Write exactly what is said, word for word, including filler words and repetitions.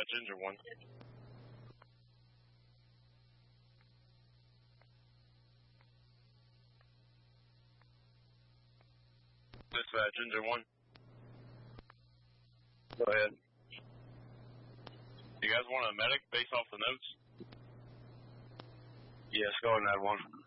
Dispatch, Injure one. Dispatch, Injure one. Go ahead. You guys want a medic based off the notes? Yes, go ahead and add one.